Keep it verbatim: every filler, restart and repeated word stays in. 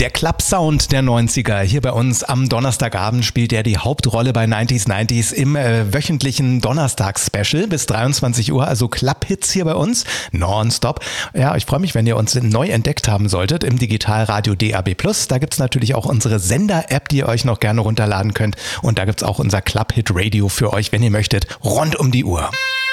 Der Club-Sound der neunziger. Hier bei uns am Donnerstagabend spielt er die Hauptrolle bei neunzig neunzig im äh, wöchentlichen Donnerstags-Special bis dreiundzwanzig Uhr. Also Club-Hits hier bei uns, nonstop. Ja, ich freue mich, wenn ihr uns neu entdeckt haben solltet im Digitalradio D A B plus. Da gibt's natürlich auch unsere Sender-App, die ihr euch noch gerne runterladen könnt. Und da gibt's auch unser Club-Hit-Radio für euch, wenn ihr möchtet, rund um die Uhr.